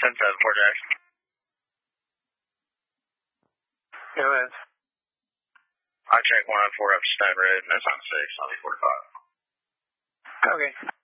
10-7, Fort Jackson. Go ahead. I check 104 up to Stab Road, and that's on 6, I'll be 45. Okay.